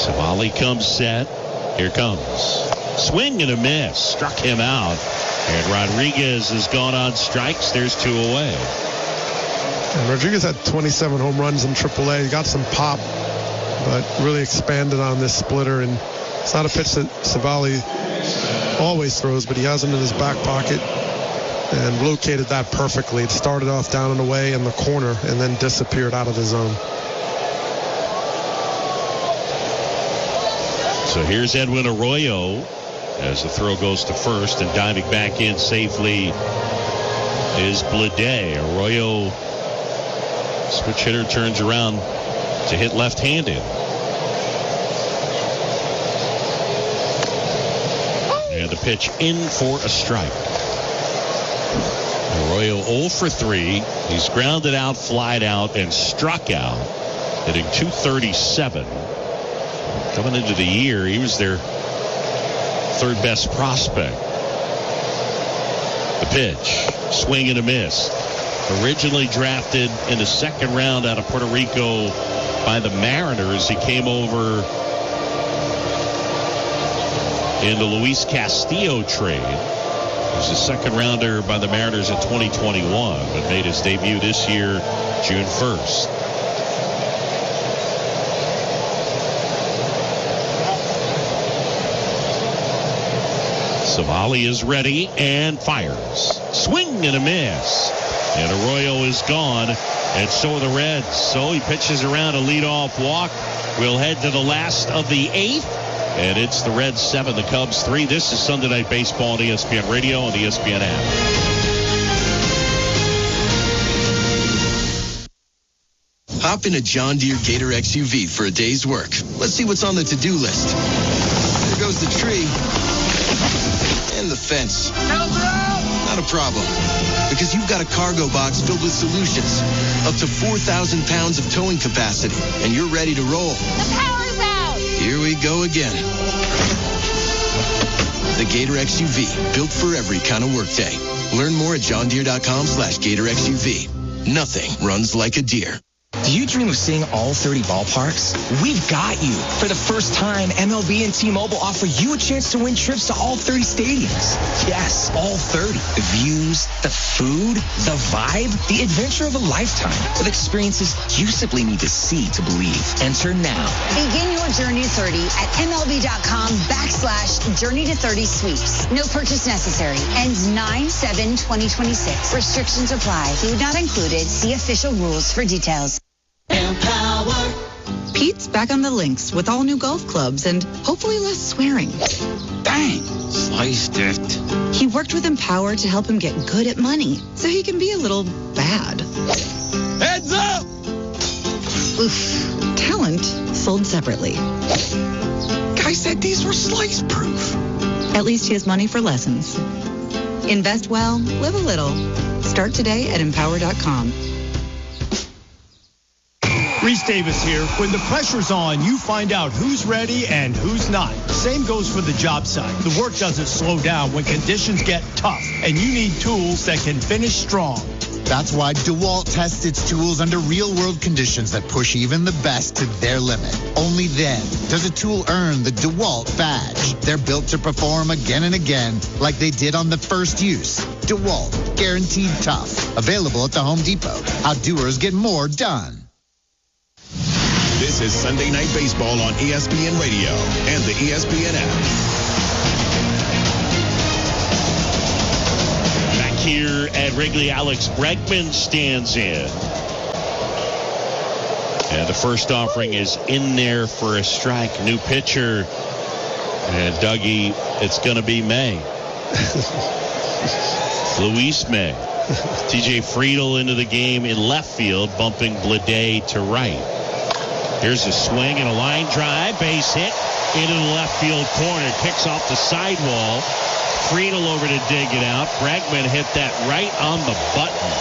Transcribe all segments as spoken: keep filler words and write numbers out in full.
Savali comes set. Here comes. Swing and a miss. Struck him out. And Rodriguez has gone on strikes. There's two away. And Rodriguez had twenty-seven home runs in triple A. He got some pop, but really expanded on this splitter. And it's not a pitch that Savali always throws, but he has him in his back pocket and located that perfectly. It started off down and away in the corner and then disappeared out of the zone. So here's Edwin Arroyo as the throw goes to first, and diving back in safely is Bleday. Arroyo, switch hitter, turns around to hit left-handed. And the pitch in for a strike. Arroyo oh for three. He's grounded out, flied out, and struck out, hitting two thirty-seven. Coming into the year, he was their third best prospect. The pitch, swing and a miss. Originally drafted in the second round out of Puerto Rico by the Mariners, he came over in the Luis Castillo trade. He was a second rounder by the Mariners in twenty twenty-one, but made his debut this year, June first. Savali is ready and fires. Swing and a miss. And Arroyo is gone, and so are the Reds. So he pitches around a leadoff walk. We'll head to the last of the eighth, and it's the Reds seven, the Cubs three. This is Sunday Night Baseball on E S P N Radio and the E S P N app. Hop in a John Deere Gator X U V for a day's work. Let's see what's on the to-do list. There goes the tree. And the fence. Not a problem, because you've got a cargo box filled with solutions. Up to four thousand pounds of towing capacity, and you're ready to roll. The power's out! Here we go again. The Gator X U V, built for every kind of workday. Learn more at johndeere.com slash Gator X U V. Nothing runs like a deer. Do you dream of seeing all thirty ballparks? We've got you. For the first time, M L B and T-Mobile offer you a chance to win trips to all thirty stadiums. Yes, all thirty. The views, the food, the vibe, the adventure of a lifetime with experiences you simply need to see to believe. Enter now. Begin your journey to thirty at MLB.com backslash journey to thirty sweeps. No purchase necessary. Ends nine seven twenty twenty-six. Restrictions apply. Food not included. See official rules for details. Empower. Pete's back on the links with all new golf clubs and hopefully less swearing. Dang, sliced it. He worked with Empower to help him get good at money so he can be a little bad. Heads up! Oof. Talent sold separately. Guy said these were slice proof. At least he has money for lessons. Invest well, live a little. Start today at empower dot com. Reese Davis here. When the pressure's on, you find out who's ready and who's not. Same goes for the job site. The work doesn't slow down when conditions get tough, and you need tools that can finish strong. That's why DeWalt tests its tools under real-world conditions that push even the best to their limit. Only then does a tool earn the DeWalt badge. They're built to perform again and again like they did on the first use. DeWalt, guaranteed tough. Available at the Home Depot. How doers get more done. This is Sunday Night Baseball on E S P N Radio and the E S P N app. Back here at Wrigley, Alex Bregman stands in. And the first offering is in there for a strike. New pitcher. And Dougie, it's going to be May. Luis May. T J Friedel into the game in left field, bumping Bleday to right. Here's a swing and a line drive, base hit into the left field corner. Kicks off the sidewall. Friedel over to dig it out. Bregman hit that right on the button.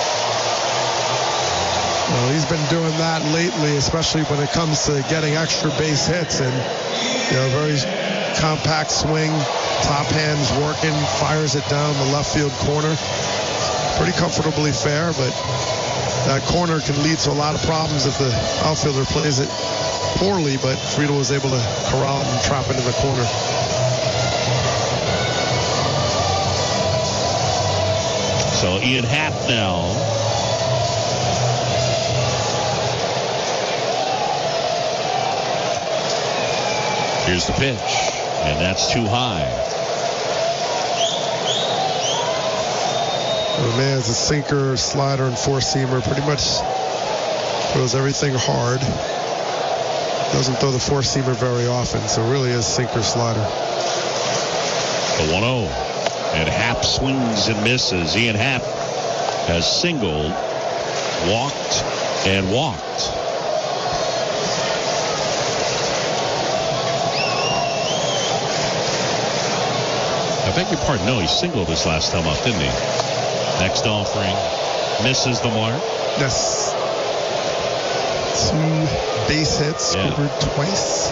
Well, he's been doing that lately, especially when it comes to getting extra base hits. And, you know, very compact swing, top hands working, fires it down the left field corner. Pretty comfortably fair, but that corner can lead to a lot of problems if the outfielder plays it poorly, but Friedl was able to corral it and trap it in the corner. So Ian Happ now. Here's the pitch, and that's too high. Romea has a sinker, slider, and four-seamer. Pretty much throws everything hard. Doesn't throw the four-seamer very often, so really is sinker, slider. The one oh. And Happ swings and misses. Ian Happ has singled, walked, and walked. I beg your pardon. No, he singled his last time up, didn't he? Next offering. Misses the mark. Yes. Two base hits, Yeah. scored twice.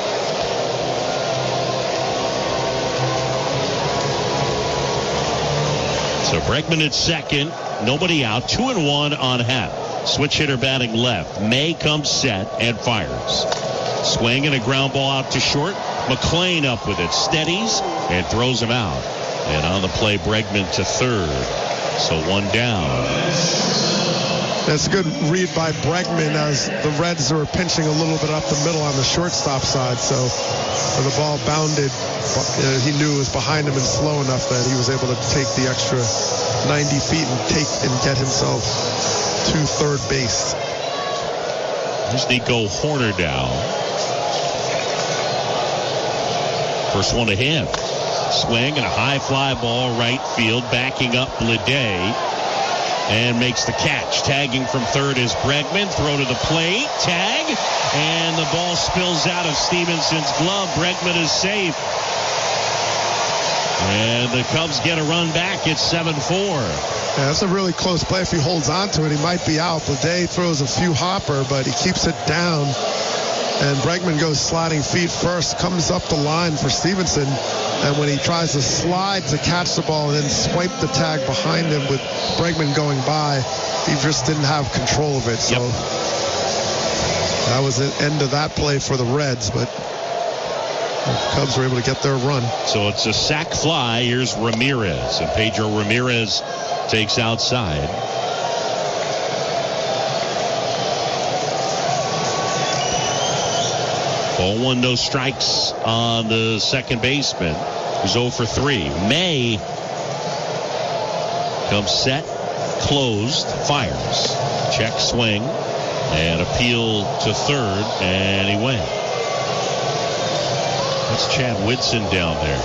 So Bregman at second. Nobody out. Two and one on Happ. Switch hitter batting left. May comes set and fires. Swing and a ground ball out to short. McClain up with it. Steadies and throws him out. And on the play, Bregman to third. So one down. That's a good read by Bregman as the Reds were pinching a little bit up the middle on the shortstop side. So when the ball bounded, uh, he knew it was behind him and slow enough that he was able to take the extra ninety feet and take and get himself to third base. Here's Nico Horner down. First one to him. Swing and a high fly ball right field, backing up Bleday, and makes the catch. Tagging from third is Bregman. Throw to the plate. Tag. And the ball spills out of Stevenson's glove. Bregman is safe. And the Cubs get a run back. It's seven four. Yeah, that's a really close play. If he holds on to it, he might be out. Bleday throws a few hopper, but he keeps it down. And Bregman goes sliding feet first, comes up the line for Stevenson. And when he tries to slide to catch the ball and then swipe the tag behind him with Bregman going by, he just didn't have control of it. So yep. That was the end of that play for the Reds, but the Cubs were able to get their run. So it's a sac fly. Here's Ramirez. And Pedro Ramirez takes outside. Ball one, no strikes on the second baseman, who's oh for three. May comes set, closed, fires. Check swing, and appeal to third, and he went. That's Chad Whitson down there.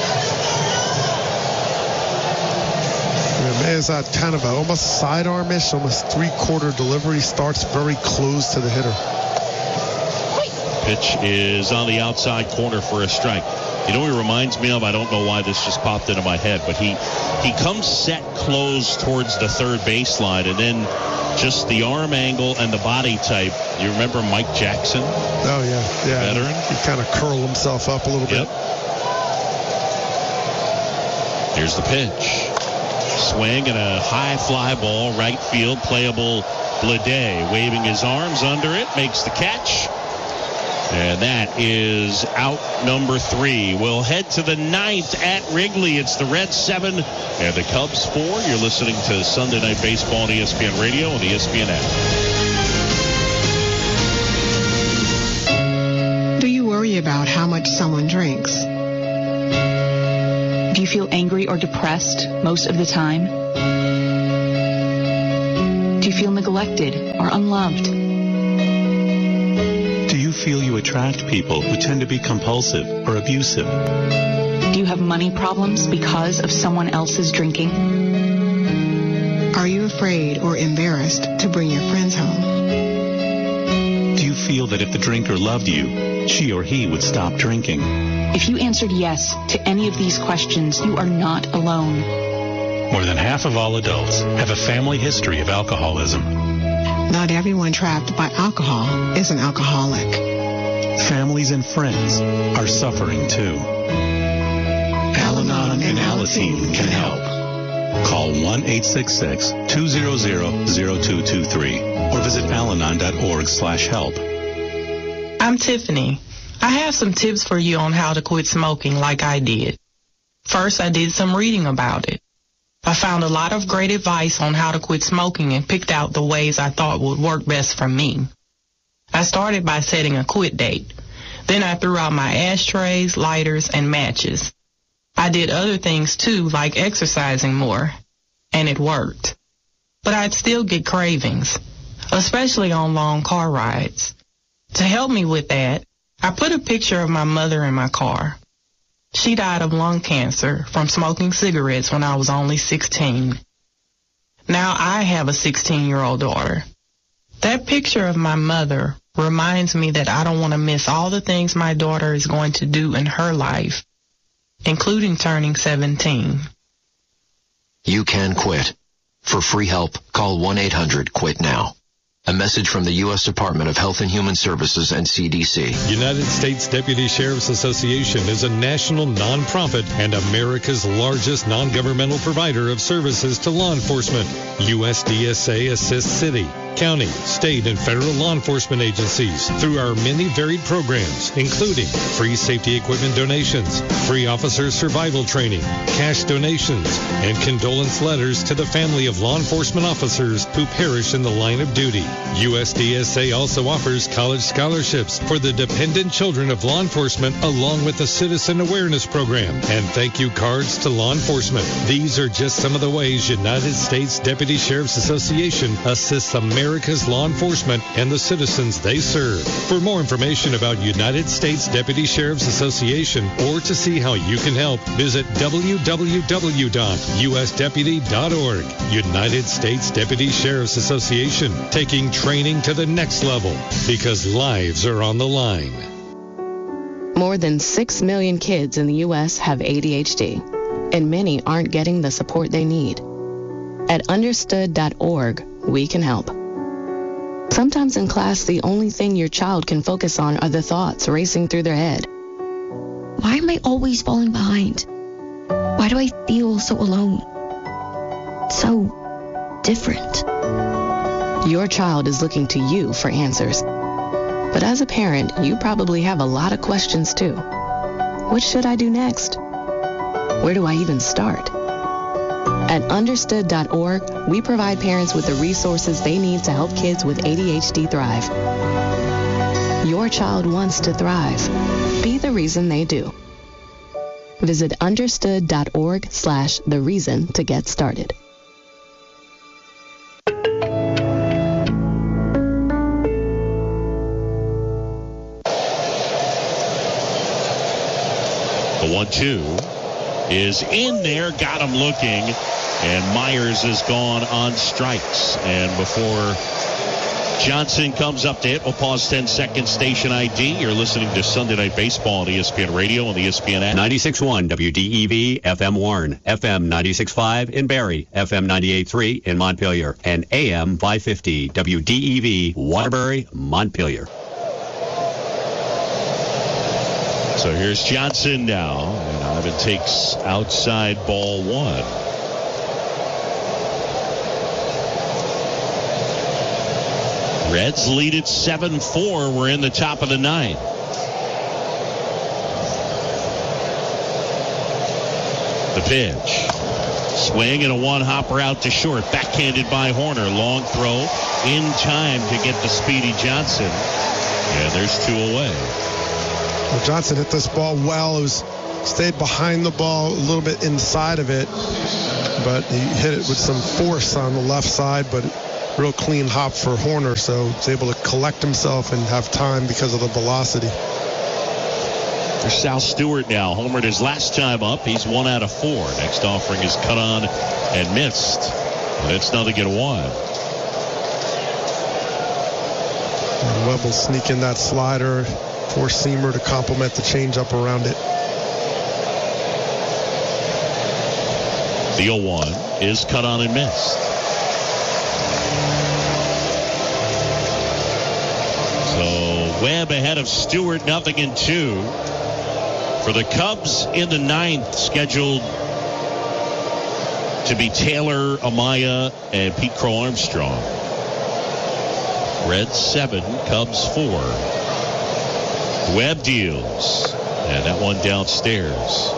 Yeah, May is that kind of a, almost sidearm-ish, almost three-quarter delivery. Starts very close to the hitter. Pitch is on the outside corner for a strike. You know what he reminds me of? I don't know why this just popped into my head, but he he comes set close towards the third baseline, and then just the arm angle and the body type. You remember Mike Jackson? Oh, yeah. Yeah. Veteran? He kind of curled himself up a little Yep. bit. Here's the pitch. Swing and a high fly ball, right field, playable. Bleday waving his arms under it, makes the catch. And that is out number three. We'll head to the ninth at Wrigley. It's the Reds seven and the Cubs four. You're listening to Sunday Night Baseball on E S P N Radio and the E S P N app. Do you worry about how much someone drinks? Do you feel angry or depressed most of the time? Do you feel neglected or unloved? Do you feel you attract people who tend to be compulsive or abusive? Do you have money problems because of someone else's drinking? Are you afraid or embarrassed to bring your friends home? Do you feel that if the drinker loved you, she or he would stop drinking? If you answered yes to any of these questions, you are not alone. More than half of all adults have a family history of alcoholism. Not everyone trapped by alcohol is an alcoholic. Families and friends are suffering too. Al-Anon and Alateen can help. Call one eight six six, two hundred, zero two two three or visit Al-Anon dot org slash help. I'm Tiffany. I have some tips for you on how to quit smoking like I did. First, I did some reading about it. I found a lot of great advice on how to quit smoking and picked out the ways I thought would work best for me. I started by setting a quit date. Then I threw out my ashtrays, lighters, and matches. I did other things too, like exercising more, and it worked. But I'd still get cravings, especially on long car rides. To help me with that, I put a picture of my mother in my car. She died of lung cancer from smoking cigarettes when I was only sixteen. Now I have a sixteen-year-old daughter. That picture of my mother reminds me that I don't want to miss all the things my daughter is going to do in her life, including turning seventeen. You can quit. For free help, call one eight hundred quit now. A message from the U S Department of Health and Human Services and C D C. United States Deputy Sheriff's Association is a national nonprofit and America's largest non-governmental provider of services to law enforcement. U S D S A assists city, county, state, and federal law enforcement agencies through our many varied programs, including free safety equipment donations, free officer survival training, cash donations, and condolence letters to the family of law enforcement officers who perish in the line of duty. U S D S A also offers college scholarships for the dependent children of law enforcement, along with a citizen awareness program and thank you cards to law enforcement. These are just some of the ways United States Deputy Sheriff's Association assists America's law enforcement and the citizens they serve. For more information about United States Deputy Sheriff's Association or to see how you can help, visit w w w dot u s deputy dot org. United States Deputy Sheriff's Association, taking training to the next level because lives are on the line. More than six million kids in the U S have A D H D, and many aren't getting the support they need. At understood dot org, we can help. Sometimes in class, the only thing your child can focus on are the thoughts racing through their head. Why am I always falling behind? Why do I feel so alone? So different. Your child is looking to you for answers. But as a parent, you probably have a lot of questions too. What should I do next? Where do I even start? At understood dot org, we provide parents with the resources they need to help kids with A D H D thrive. Your child wants to thrive. Be the reason they do. Visit understood dot org slash the reason to get started. The one two is in there, got him looking, and Myers is gone on strikes. And before Johnson comes up to hit, we'll pause ten seconds, station I D. You're listening to Sunday Night Baseball on E S P N Radio and the E S P N app. ninety-six point one W D E V, F M Warren, F M ninety-six point five in Barrie, F M ninety-eight point three in Montpelier, and A M five fifty W D E V, Waterbury, Montpelier. So here's Johnson now, and Ivan takes outside ball one. Reds lead it seven four. We're in the top of the ninth. The pitch. Swing and a one-hopper out to short. Backhanded by Horner. Long throw in time to get to Speedy Johnson. And there's two away. Well, Johnson hit this ball well. It was stayed behind the ball, a little bit inside of it, but he hit it with some force on the left side, but real clean hop for Horner, so he's able to collect himself and have time because of the velocity. There's Sal Stewart now. Homered his last time up. He's one out of four. Next offering is cut on and missed. And it's nothing at one. And Webb will sneak in that slider. Four-seamer to complement the changeup around it. The oh one is cut on and missed. So Webb ahead of Stewart, nothing in two. For the Cubs in the ninth, scheduled to be Taylor, Amaya, and Pete Crow Armstrong. Reds seven, Cubs four. Webb deals. And that one downstairs.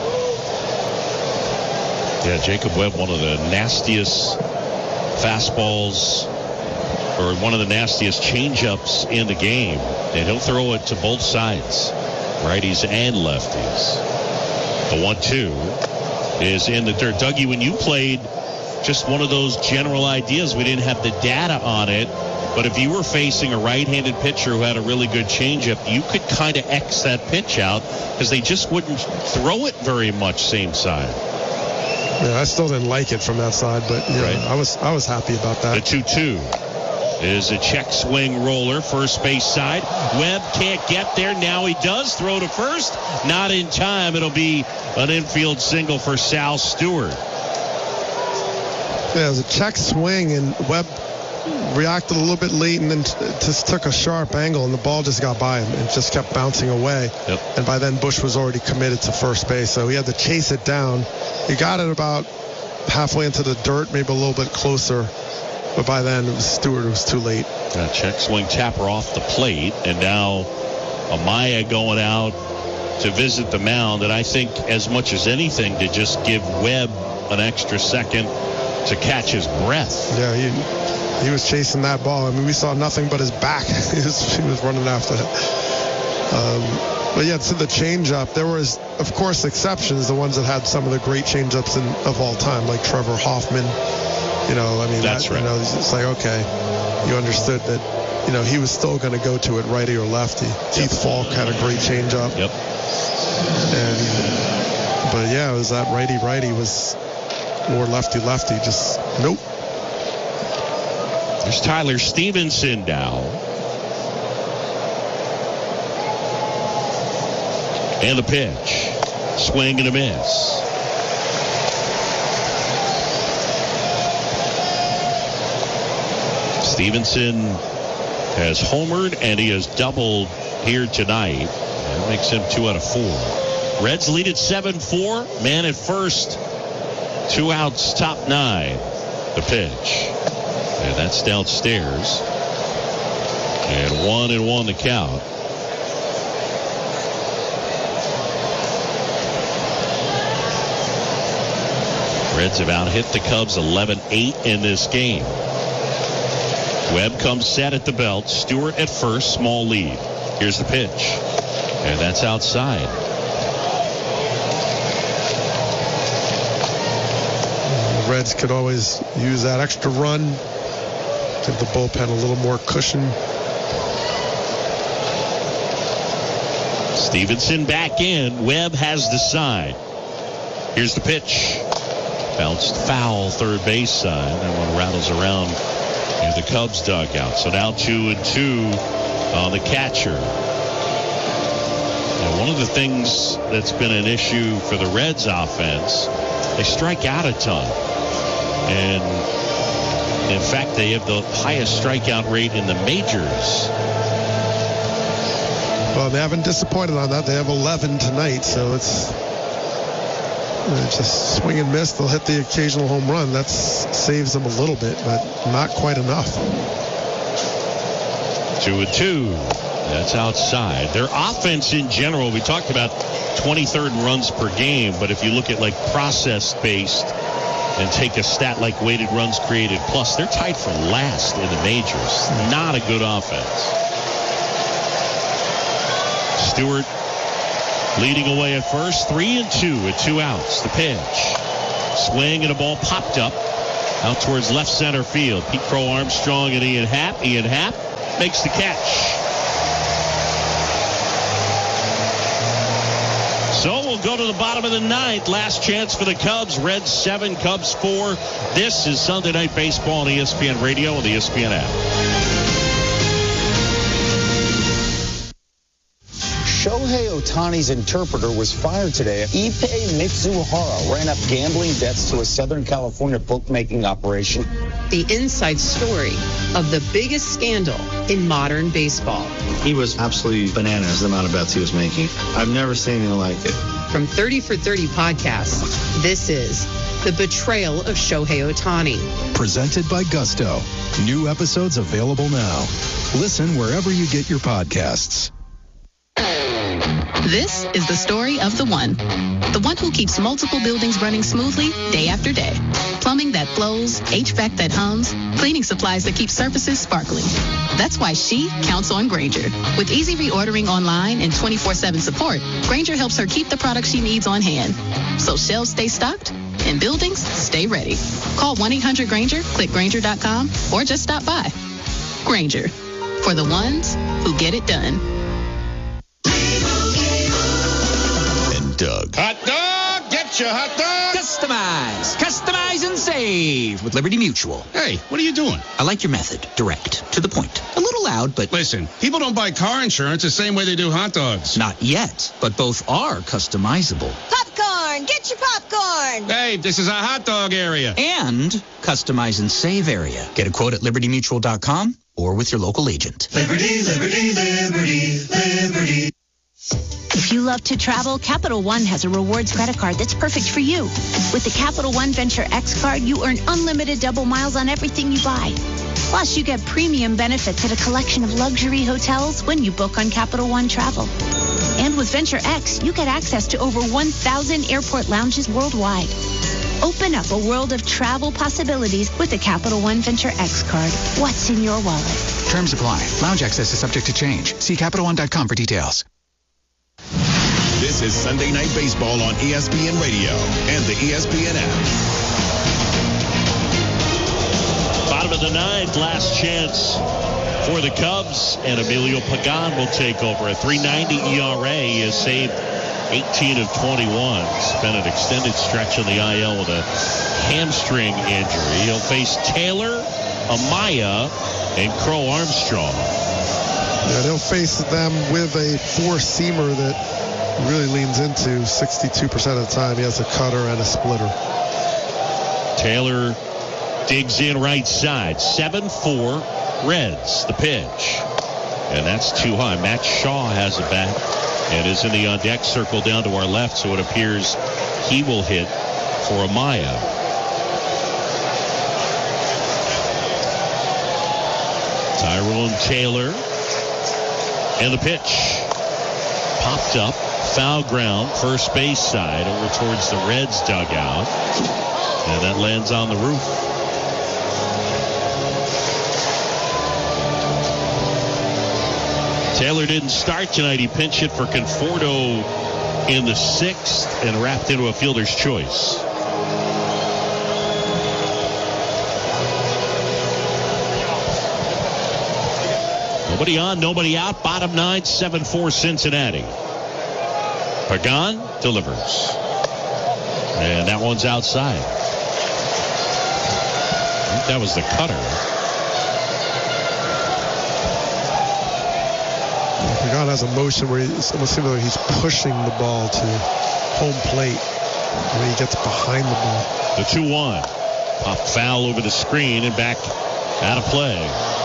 Yeah, Jacob Webb, one of the nastiest fastballs, or one of the nastiest changeups in the game. And he'll throw it to both sides, righties and lefties. The one two is in the dirt. Dougie, when you played, just one of those general ideas. We didn't have the data on it. But if you were facing a right-handed pitcher who had a really good changeup, you could kind of X that pitch out because they just wouldn't throw it very much same side. Yeah, I still didn't like it from that side, but yeah, right. I was I was happy about that. The two two is a check swing roller, first base side. Webb can't get there. Now he does throw to first. Not in time. It'll be an infield single for Sal Stewart. Yeah, it was a check swing, and Webb reacted a little bit late and then just took a sharp angle, and the ball just got by him and just kept bouncing away. Yep. And by then Bush was already committed to first base, so he had to chase it down. He got it about halfway into the dirt, maybe a little bit closer, but by then it was Stewart. It was too late. Uh, check swing tapper off the plate, and now Amaya going out to visit the mound, and I think as much as anything to just give Webb an extra second to catch his breath. Yeah, he He was chasing that ball. I mean, we saw nothing but his back. he, was, he was running after it. Um, but yeah, to the changeup, there was, of course, exceptions. The ones that had some of the great changeups in, of all time, like Trevor Hoffman. You know, I mean, that's that, right. You know, it's like, okay, you understood that. You know, he was still going to go to it, righty or lefty. Yep. Keith Falk had a great changeup. Yep. And but yeah, it was that righty righty was or lefty lefty. Just nope. There's Tyler Stevenson now. And the pitch. Swing and a miss. Stevenson has homered and he has doubled here tonight. That makes him two out of four. Reds lead at seven four. Man at first. Two outs, top nine. The pitch. And that's downstairs. And one and one to count. Reds have out hit the Cubs eleven eight in this game. Webb comes set at the belt. Stewart at first, small lead. Here's the pitch. And that's outside. The Reds could always use that extra run. Give the bullpen a little more cushion. Stevenson back in. Webb has the side. Here's the pitch. Bounced foul third base side. That one rattles around in the Cubs dugout. So now two and two on the catcher. Now, one of the things that's been an issue for the Reds offense, they strike out a ton. And in fact, they have the highest strikeout rate in the majors. Well, they haven't disappointed on that. They have eleven tonight, so it's, it's just swing and miss. They'll hit the occasional home run. That saves them a little bit, but not quite enough. Two and two. That's outside. Their offense in general, we talked about twenty-third runs per game, but if you look at like process-based and take a stat like weighted runs created plus, they're tied for last in the majors. Not a good offense. Stewart leading away at first, three and two with two outs. The pitch. Swing and a ball popped up out towards left center field. Pete Crow Armstrong and Ian Happ. Ian Happ makes the catch. So we'll go to the bottom of the ninth. Last chance for the Cubs. Reds seven, Cubs four. This is Sunday Night Baseball on E S P N Radio and the E S P N app. Shohei Ohtani's interpreter was fired today. Ippei Mitsuhara ran up gambling debts to a Southern California bookmaking operation. The inside story of the biggest scandal in modern baseball. He was absolutely bananas, the amount of bets he was making. I've never seen anything like it. From thirty for thirty Podcasts, this is The Betrayal of Shohei Ohtani. Presented by Gusto. New episodes available now. Listen wherever you get your podcasts. This is the story of the one. The one who keeps multiple buildings running smoothly day after day. Plumbing that flows, H V A C that hums, cleaning supplies that keep surfaces sparkling. That's why she counts on Grainger. With easy reordering online and twenty-four seven support, Grainger helps her keep the products she needs on hand. So shelves stay stocked and buildings stay ready. Call one eight hundred Grainger, click Grainger dot com, or just stop by. Grainger, for the ones who get it done. Doug. Hot dog, get your hot dog. Customize, customize and save with Liberty Mutual. Hey, what are you doing? I like your method. Direct, to the point. A little loud, but... Listen, people don't buy car insurance the same way they do hot dogs. Not yet, but both are customizable. Popcorn, get your popcorn. Hey, this is a hot dog area. And customize and save area. Get a quote at liberty mutual dot com or with your local agent. Liberty, liberty, liberty, liberty. If you love to travel, Capital One has a rewards credit card that's perfect for you. With the Capital One Venture X card, you earn unlimited double miles on everything you buy. Plus, you get premium benefits at a collection of luxury hotels when you book on Capital One Travel. And with Venture X, you get access to over one thousand airport lounges worldwide. Open up a world of travel possibilities with the Capital One Venture X card. What's in your wallet? Terms apply. Lounge access is subject to change. See Capital One dot com for details. This is Sunday Night Baseball on E S P N Radio and the E S P N app. Bottom of the ninth, last chance for the Cubs, and Emilio Pagan will take over. A three ninety E R A. He has saved eighteen of twenty-one. Spent an extended stretch on the I L with a hamstring injury. He'll face Taylor, Amaya, and Crow Armstrong. Yeah, they'll face them with a four-seamer that really leans into sixty-two percent of the time. He has a cutter and a splitter. Taylor digs in right side. seven four Reds, the pitch. And that's too high. Matt Shaw has it back and is in the on-deck circle down to our left, so it appears he will hit for Amaya. Tyrone Taylor. And the pitch. Popped up. Foul ground, first base side, over towards the Reds dugout. And that lands on the roof. Taylor didn't start tonight. He pinch hit for Conforto in the sixth and wrapped into a fielder's choice. Nobody on, nobody out. Bottom nine, seven four Cincinnati. Pagan delivers. And that one's outside. I think that was the cutter. Pagan has a motion where it's almost seems like he's pushing the ball to home plate when he gets behind the ball. The two one. Pop foul over the screen and back out of play.